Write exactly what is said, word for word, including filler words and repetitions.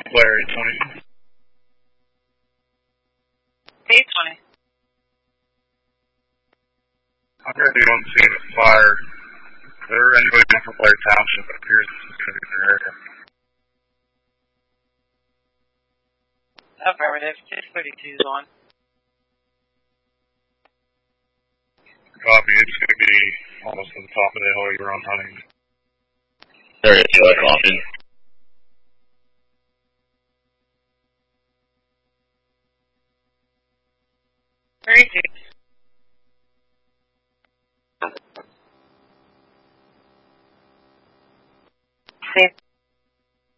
Player eight twenty. eight twenty. I'm going to be on the scene of fire. Is there anybody in for Blair Township? It appears this is going to be their area. Affirmative. six thirty-two is on. Copy. It's going to be almost to the top of the hill you're on hunting. Area two, I copy. thirty-two.